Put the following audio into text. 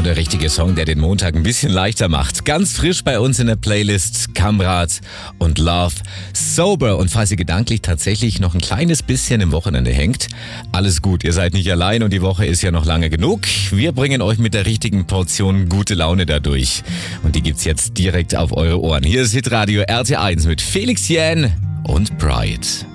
Genau der richtige Song, der den Montag ein bisschen leichter macht. Ganz frisch bei uns in der Playlist Kamrat und Love Sober. Und falls ihr gedanklich tatsächlich noch ein kleines bisschen im Wochenende hängt, alles gut, ihr seid nicht allein und die Woche ist ja noch lange genug. Wir bringen euch mit der richtigen Portion gute Laune dadurch. Und die gibt's jetzt direkt auf eure Ohren. Hier ist Hitradio RT1 mit Felix Jähn und Pride.